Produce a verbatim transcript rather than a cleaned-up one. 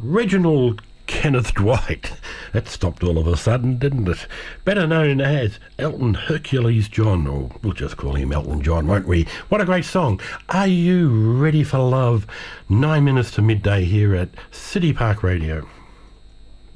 Reginald Kenneth Dwight. That stopped all of a sudden, didn't it? Better known as Elton Hercules John, or we'll just call him Elton John, won't we? What a great song. Are you ready for love? Nine minutes to midday here at City Park Radio.